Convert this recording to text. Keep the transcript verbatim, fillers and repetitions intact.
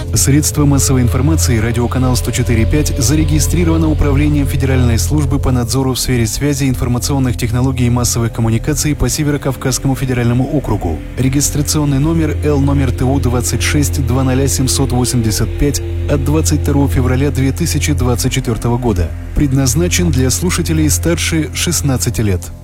Средства массовой информации радиоканал сто четыре и пять зарегистрировано Управлением Федеральной службы по надзору в сфере связи, информационных технологий и массовых коммуникаций по Северо-Кавказскому федеральному округу. Регистрационный номер Л номер Т У двадцать шесть двадцать ноль семьсот восемьдесят пять от двадцать второго февраля две тысячи двадцать четвёртого года. Предназначен для слушателей старше шестнадцати лет.